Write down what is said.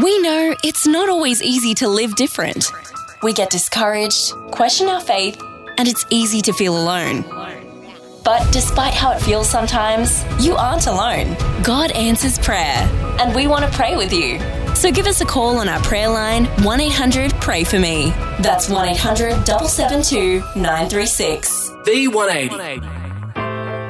We know it's not always easy to live different. We get discouraged, question our faith, and it's easy to feel alone. But despite how it feels sometimes, you aren't alone. God answers prayer, and we want to pray with you. So give us a call on our prayer line, 1-800-PRAY-FOR-ME. That's 1-800-772-936. V180.